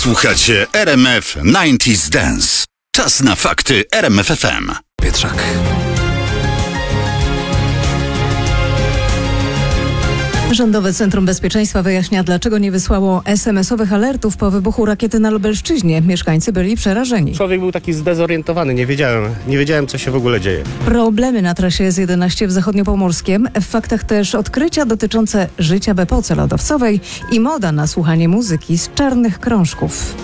Słuchacie RMF 90s Dance. Czas na fakty RMF FM. Pietrzak. Rządowe Centrum Bezpieczeństwa wyjaśnia, dlaczego nie wysłało SMS-owych alertów po wybuchu rakiety na Lubelszczyźnie. Mieszkańcy byli przerażeni. Człowiek był taki zdezorientowany, nie wiedziałem co się w ogóle dzieje. Problemy na trasie S11 w Zachodniopomorskiem. W faktach też odkrycia dotyczące życia w epoce lodowcowej i moda na słuchanie muzyki z czarnych krążków.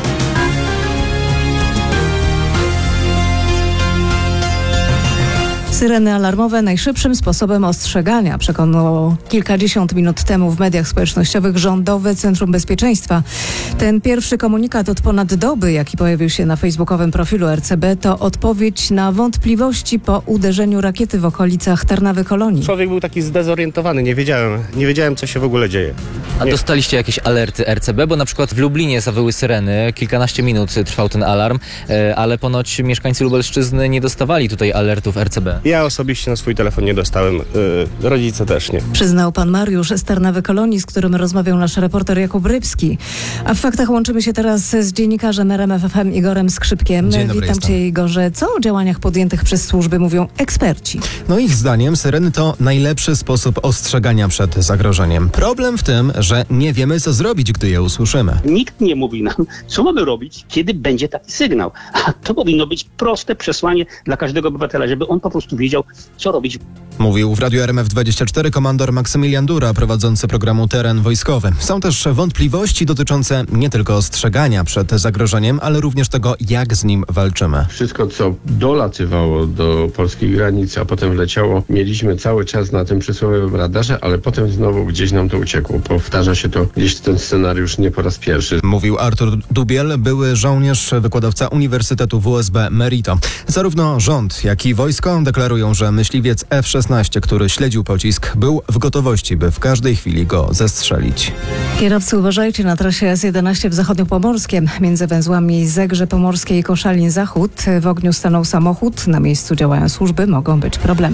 Syreny alarmowe najszybszym sposobem ostrzegania, przekonało kilkadziesiąt minut temu w mediach społecznościowych Rządowe Centrum Bezpieczeństwa. Ten pierwszy komunikat od ponad doby, jaki pojawił się na facebookowym profilu RCB, to odpowiedź na wątpliwości po uderzeniu rakiety w okolicach Tarnawy-Kolonii. Człowiek był taki zdezorientowany, nie wiedziałem co się w ogóle dzieje. A dostaliście jakieś alerty RCB? Bo na przykład w Lublinie zawyły syreny, kilkanaście minut trwał ten alarm, ale ponoć mieszkańcy Lubelszczyzny nie dostawali tutaj alertów RCB. Ja osobiście na swój telefon nie dostałem, rodzice też nie. Przyznał pan Mariusz z Tarnawy-Kolonii, z którym rozmawiał nasz reporter Jakub Rybski. A w faktach łączymy się teraz z dziennikarzem RMF FM Igorem Skrzypkiem. Dzień dobry, Witam cię, Igorze. Co o działaniach podjętych przez służby mówią eksperci? No ich zdaniem syreny to najlepszy sposób ostrzegania przed zagrożeniem. Problem w tym, że nie wiemy co zrobić, gdy je usłyszymy. Nikt nie mówi nam, co mamy robić, kiedy będzie taki sygnał. A to powinno być proste przesłanie dla każdego obywatela, żeby on po prostu wiedział, co robić. Mówił w Radiu RMF24 komandor Maksymilian Dura, prowadzący programu Teren Wojskowy. Są też wątpliwości dotyczące nie tylko ostrzegania przed zagrożeniem, ale również tego, jak z nim walczymy. Wszystko, co dolatywało do polskich granic, a potem wleciało, mieliśmy cały czas na tym przysłowiowym radarze, ale potem znowu gdzieś nam to uciekło. Powtarza się to gdzieś ten scenariusz nie po raz pierwszy. Mówił Artur Dubiel, były żołnierz, wykładowca Uniwersytetu WSB Merito. Zarówno rząd, jak i wojsko deklarują, że myśliwiec F-16, który śledził pocisk, był w gotowości, by w każdej chwili go zestrzelić. Kierowcy, uważajcie na trasie S11 w Zachodniopomorskiem. Między węzłami Zegrze Pomorskie i Koszalin Zachód w ogniu stanął samochód. Na miejscu działają służby, mogą być problemy.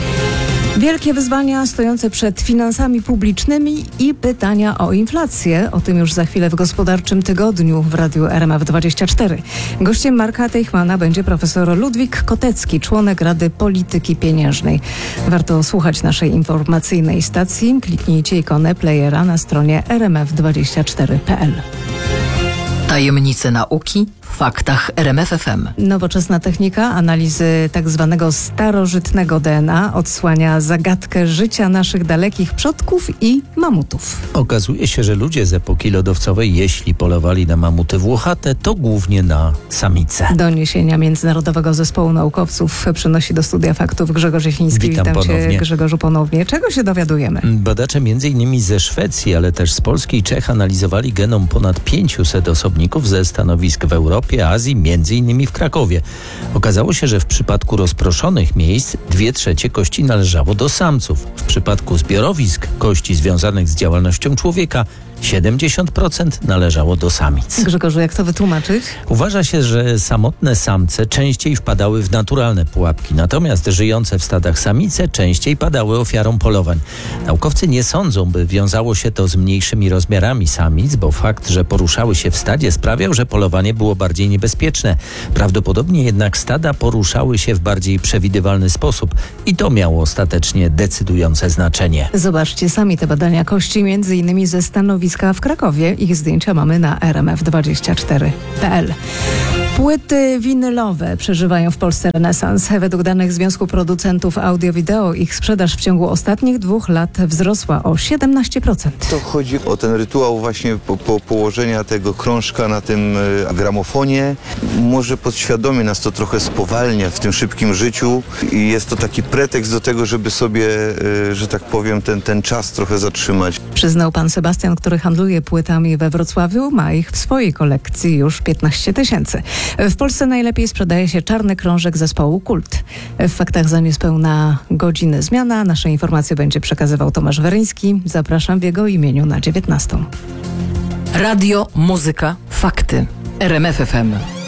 Wielkie wyzwania stojące przed finansami publicznymi i pytania o inflację. O tym już za chwilę w Gospodarczym Tygodniu w Radiu RMF24. Gościem Marka Teichmana będzie profesor Ludwik Kotecki, członek Rady Polityki Pieniężnej. Warto słuchać naszej informacyjnej stacji. Kliknijcie ikonę playera na stronie rmf24.pl. Tajemnice nauki w faktach RMF FM. Nowoczesna technika analizy tak zwanego starożytnego DNA odsłania zagadkę życia naszych dalekich przodków i mamutów. Okazuje się, że ludzie z epoki lodowcowej, jeśli polowali na mamuty włochate, to głównie na samice. Doniesienia Międzynarodowego Zespołu Naukowców przynosi do Studia Faktów Grzegorz Jasiński. Witam cię, ponownie. Grzegorzu, ponownie. Czego się dowiadujemy? Badacze m.in. ze Szwecji, ale też z Polski i Czech analizowali genom ponad 500 osobników ze stanowisk w Europie, Azji, m.in. w Krakowie. Okazało się, że w przypadku rozproszonych miejsc 2/3 kości należało do samców. W przypadku zbiorowisk kości związanych z działalnością człowieka 70% należało do samic. Grzegorzu, jak to wytłumaczyć? Uważa się, że samotne samce częściej wpadały w naturalne pułapki, natomiast żyjące w stadach samice częściej padały ofiarą polowań. Naukowcy nie sądzą, by wiązało się to z mniejszymi rozmiarami samic, bo fakt, że poruszały się w stadzie sprawiał, że polowanie było bardziej niebezpieczne. Prawdopodobnie jednak stada poruszały się w bardziej przewidywalny sposób i to miało ostatecznie decydujące znaczenie. Zobaczcie sami te badania kości, m.in. ze stanowiska w Krakowie. Ich zdjęcia mamy na rmf24.pl. Płyty winylowe przeżywają w Polsce renesans. Według danych Związku Producentów Audio-Wideo ich sprzedaż w ciągu ostatnich 2 lat wzrosła o 17%. To chodzi o ten rytuał właśnie położenia tego krążka na tym gramofonie. Może podświadomie nas to trochę spowalnia w tym szybkim życiu i jest to taki pretekst do tego, żeby sobie, że tak powiem, ten czas trochę zatrzymać. Przyznał pan Sebastian, który handluje płytami we Wrocławiu. Ma ich w swojej kolekcji już 15 000. W Polsce najlepiej sprzedaje się czarny krążek zespołu Kult. W faktach za niespełna godzinę zmiana. Nasze informacje będzie przekazywał Tomasz Weryński. Zapraszam w jego imieniu na 19. Radio, muzyka, fakty. RMF FM.